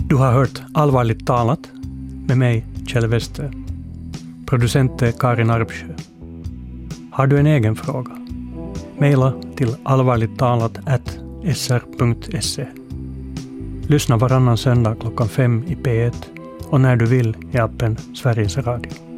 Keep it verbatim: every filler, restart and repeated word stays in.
Du har hört Allvarligt talat med mig, Kjell Wester. Producent är Karin Arpsjö. Har du en egen fråga? Maila till allvarligttalat at s r punkt se. Lyssna varannan söndag klockan fem i P ett och när du vill i appen Sveriges Radio.